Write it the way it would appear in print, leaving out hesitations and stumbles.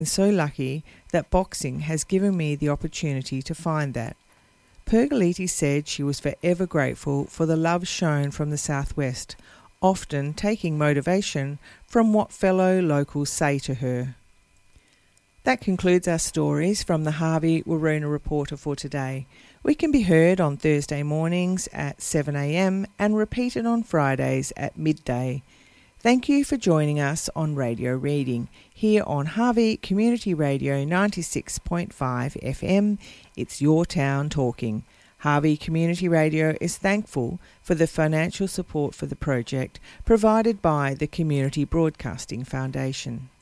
So lucky that boxing has given me the opportunity to find that. Pergoliti said she was forever grateful for the love shown from the Southwest, often taking motivation from what fellow locals say to her. That concludes our stories from the Harvey Waroona Reporter for today. We can be heard on Thursday mornings at 7 a.m. and repeated on Fridays at midday. Thank you for joining us on Radio Reading here on Harvey Community Radio 96.5 FM. It's your town talking. Harvey Community Radio is thankful for the financial support for the project provided by the Community Broadcasting Foundation.